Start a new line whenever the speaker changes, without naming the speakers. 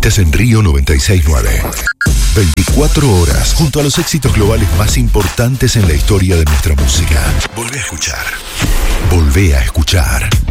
Estás en Río 96.9. 24 horas junto a los éxitos globales más importantes en la historia de nuestra música. Volvé a escuchar. Volvé a escuchar.